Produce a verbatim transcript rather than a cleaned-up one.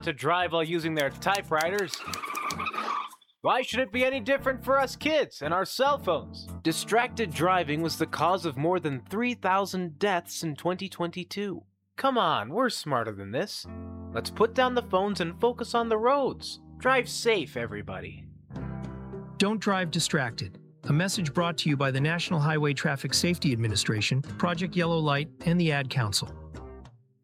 to drive while using their typewriters. Why should it be any different for us kids and our cell phones? Distracted driving was the cause of more than three thousand deaths in twenty twenty-two. Come on, we're smarter than this. Let's put down the phones and focus on the roads. Drive safe, everybody. Don't drive distracted. A message brought to you by the National Highway Traffic Safety Administration, Project Yellow Light, and the Ad Council.